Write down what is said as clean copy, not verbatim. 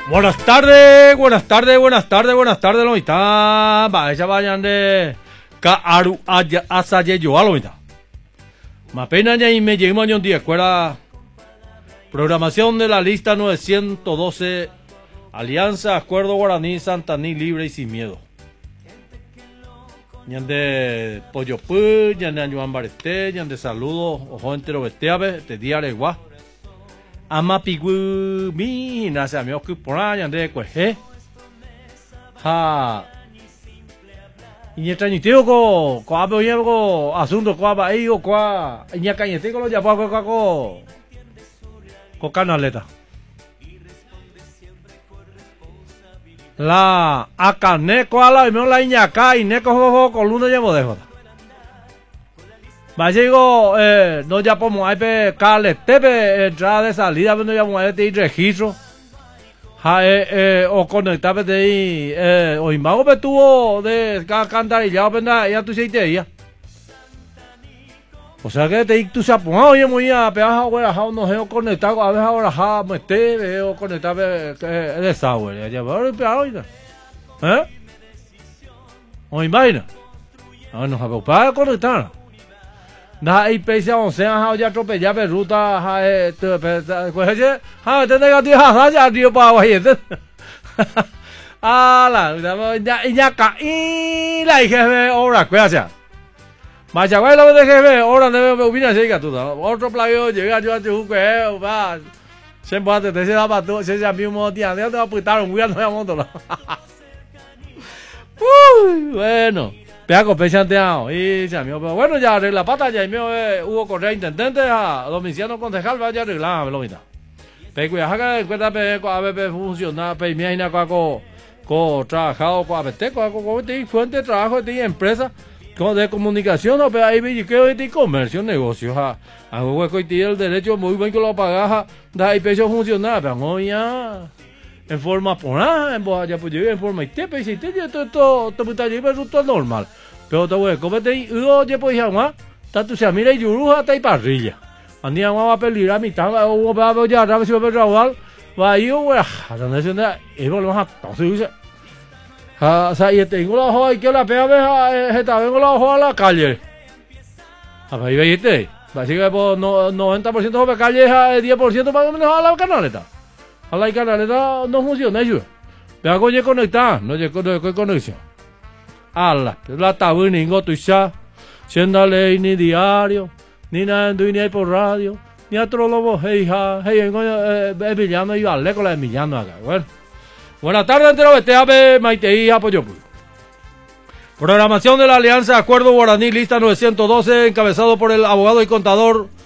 Buenas tardes, buenas tardes, buenas tardes, buenas tardes, lo está. Vaya vayan de Kaaru Asaye yo lo está. Apenas ya y me llegó año día escuela. Programación de la lista 912. Alianza Acuerdo Guaraní Santaní Libre y Sin Miedo. Ñande Pollo Pu, ñande Juan Barete, ñande Saludos, ojo entero besteabe, te diare gua. Ama pigu mi nasa mi okupora ñande cueje. Ha. Y esta ni teo ko abe oye ko asunto ko aba ello ko ña cañete ko lo ya ko canaleta. La acaneco a la y me la iñaca y neco jojo con luna llevo de joda. Vallego no ya podemos hay pe cale tepe entrada de salida no ya podemos hay registro. Ja o conectar de ahí o imago pe tuvo de cantar y ya penda ya tú seite ya. O sea que te tú se apunado oye muy a peaja ahora ja no he conectado a ver ahora ja mete veo conectar de software ya va peajo o imagina no no para conectar da IP se on se ha ya atropellar pe ruta ja pues ja te negativo ja ya dio para oye ala ya caí la jefe ahora cuesta. Machaguay lo de jefe, ahora debe opinar así que tú, otro playo llega yo a tu juego, va, siempre antes te se daba tú, se ya mismo día, ya te va a apuntar un guía no ya monto. Bueno, peaco pensanteado, y se mío, pero bueno ya arregla pata ya y mío Hugo Correa intendente a Domiciano concejal vaya a arreglar, lo mitad. Pero ya que cuenta peco a ver funciona, pe mi ina co trabajado co abeteco co fuente de trabajo de empresa. De comunicación, no, pero ahí vi que hoy de comercio, negocio, a hueco y tiene el derecho muy bien que lo paga, da y peso funcionar, pero no ya en forma por en voz ya pues en forma y te pese todo puta lleva todo normal, pero te voy a comer y ya pues ya más, tanto se mira y yuruja hasta y parrilla, andía va a peligrar mi tanga o va a ya a ver si va a trabajar, va a ir a donde se anda y lo vas a conseguir. O sea, y tengo la hoja y que la pega esta vengo la hoja a la calle. A ver, y este, así que por 90% de calle, 10% más o menos a la canaleta. A la canaleta no funciona eso. Pero coño conectar, no llega conexión. La tabú ni goto y ya, siendo ley ni diario, ni nada ni por radio, ni otro lobo, hey, Emiliano y vale con la Emiliano acá, bueno. Buenas tardes, entero Besteabe, Maiteí, Apoyo. Programación de la Alianza Acuerdo Guaraní, lista 912, encabezado por el abogado y contador